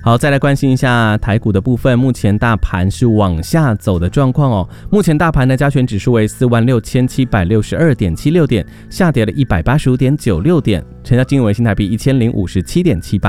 好，再来关心一下台股的部分，目前大盘是往下走的状况哦。目前大盘的加权指数为46762.76点，下跌了185.96点，成交金额为新台币1057.78。